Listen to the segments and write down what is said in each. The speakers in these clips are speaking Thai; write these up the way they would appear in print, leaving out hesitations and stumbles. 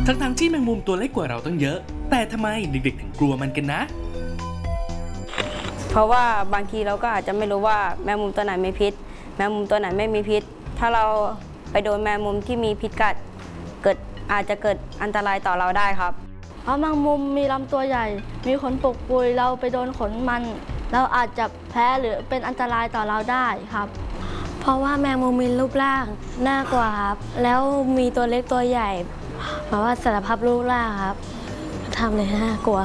ทั้งที่แมงมุมตัวเล็กกว่าเราตั้งเยอะแต่ทำไมเด็กๆถึงกลัวมันกันนะเพราะว่าบางทีเราก็อาจจะไม่รู้ว่าแมงมุมตัวไหนมีพิษแมงมุมตัวไหนไม่มีพิษถ้าเราไปโดนแมงมุมที่มีพิษกัดอาจจะเกิดอันตรายต่อเราได้ครับเพราะแมงมุมมีลำตัวใหญ่มีขนปุกปุยเราไปโดนขนมันเราอาจจะแพ้หรือเป็นอันตรายต่อเราได้ครับเพราะว่าแมงมุมมีรูปร่างน่ากลัวครับแล้วมีตัวเล็กตัวใหญ่เพราะว่าสารภาพรูปร่างครับทำเลยน่ากลัว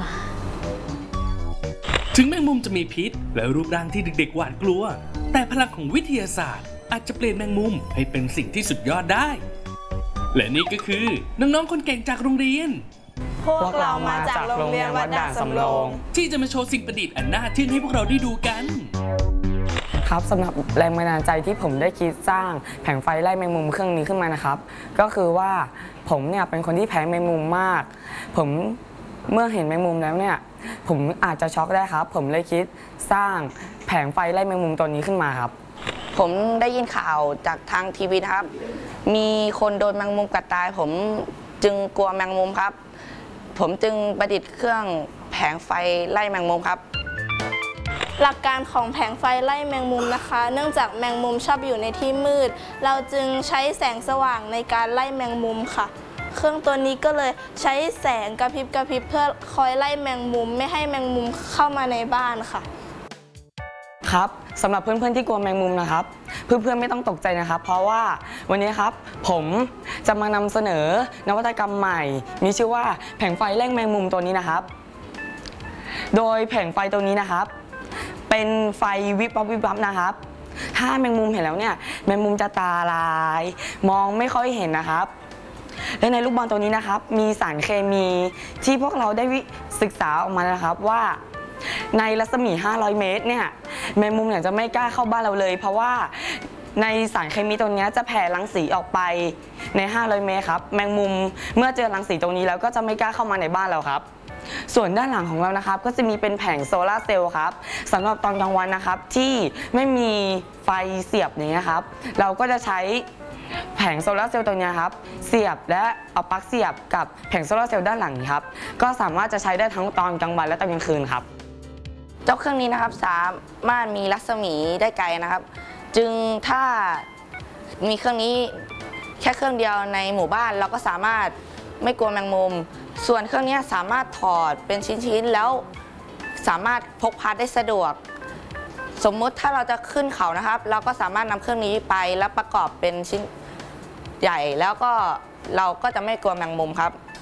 ถึงแมงมุมจะมีพิษและรูปร่างที่เด็กๆหวาดกลัวแต่พลังของวิทยาศาสตร์อาจจะเปลี่ยนแมงมุมให้เป็นสิ่งที่สุดยอดได้และนี่ก็คือน้องๆคนเก่งจากโรงเรียนพวกเรามาจากโรงเรียนวัดด่านสำโรงที่จะมาโชว์สิ่งประดิษฐ์อันน่าทึ่งให้พวกเราได้ดูกันครับสำหรับแรงบันดาลใจที่ผมได้คิดสร้างแผงไฟไล่แมงมุมเครื่องนี้ขึ้นมานะครับก็คือว่าผมเนี่ยเป็นคนที่แพ้แมงมุมมากผมเมื่อเห็นแมงมุมแล้วเนี่ยผมอาจจะช็อกได้ครับผมเลยคิดสร้างแผงไฟไล่แมงมุมตัวนี้ขึ้นมาครับผมได้ยินข่าวจากทางทีวีครับมีคนโดนแมงมุมกัดตายผมจึงกลัวแมงมุมครับผมจึงประดิษฐ์เครื่องแผงไฟไล่แมงมุมครับหลักการของแผงไฟไล่แมงมุมนะคะเนื่องจากแมงมุมชอบอยู่ในที่มืดเราจึงใช้แสงสว่างในการไล่แมงมุมค่ะเครื่องตัวนี้ก็เลยใช้แสงกระพริบกระพริบเพื่อคอยไล่แมงมุมไม่ให้แมงมุมเข้ามาในบ้านค่ะครับสำหรับเพื่อนๆที่กลัวแมงมุมนะครับเพื่อนๆไม่ต้องตกใจนะครับเพราะว่าวันนี้ครับผมจะมานำเสนอนวัตกรรมใหม่มีชื่อว่าแผงไฟไล่แมงมุมตัวนี้นะครับโดยแผงไฟตัวนี้นะครับเป็นไฟวิบวับวิบวับนะครับถ้าแมงมุมเห็นแล้วเนี่ยแมงมุมจะตาลายมองไม่ค่อยเห็นนะครับและในลูกบอลตัวนี้นะครับมีสารเคมีที่พวกเราได้ศึกษาออกมานะครับว่าในรัศมี500 เมตรเนี่ยแมงมุมเนี่ยจะไม่กล้าเข้าบ้านเราเลยเพราะว่าในสารเคมีตรงนี้จะแผ่รังสีออกไปใน500 เมตรครับแมงมุมเมื่อเจอรังสีตรงนี้แล้วก็จะไม่กล้าเข้ามาในบ้านเราครับส่วนด้านหลังของเรานะครับก็จะมีเป็นแผงโซลาร์เซลล์ครับสำหรับตอนกลางวันนะครับที่ไม่มีไฟเสียบอย่างเงี้ยครับเราก็จะใช้แผงโซลาร์เซลล์ตัวนี้ครับเสียบและเอาปลั๊กเสียบกับแผงโซลาร์เซลล์ด้านหลังครับก็สามารถจะใช้ได้ทั้งตอนกลางวันและตอนกลางคืนครับเจ้าเครื่องนี้นะครับสามารถมีรัศมีได้ไกลนะครับจึงถ้ามีเครื่องนี้แค่เครื่องเดียวในหมู่บ้านเราก็สามารถไม่กลัวแมงมุมส่วนเครื่องนี้สามารถถอดเป็นชิ้นๆแล้วสามารถพกพาได้สะดวกสมมุติถ้าเราจะขึ้นเขานะครับเราก็สามารถนำเครื่องนี้ไปแล้วประกอบเป็นชิ้นใหญ่แล้วก็เราก็จะไม่กลัวแมงมุมครับ